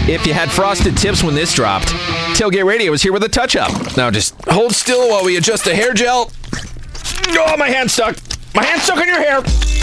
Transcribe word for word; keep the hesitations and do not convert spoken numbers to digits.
if you had frosted tips when this dropped. Tailgate Radio is here with a touch-up. Now just hold still while we adjust the hair gel. Oh, my hand's stuck. My hand's stuck on your hair.